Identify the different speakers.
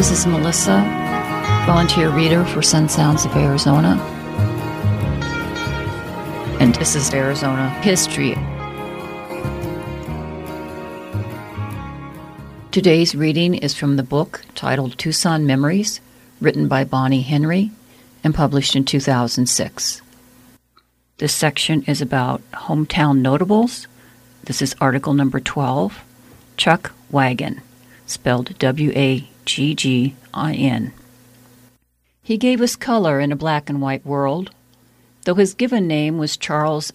Speaker 1: This is Melissa, volunteer reader for Sun Sounds of Arizona. And this is Arizona History. Today's reading is from the book titled Tucson Memories, written by Bonnie Henry and published in 2006. This section is about hometown notables. This is article number 12, Chuck Wagon, spelled W-A-G-G-I-N. He gave us color in a black and white world. Though his given name was Charles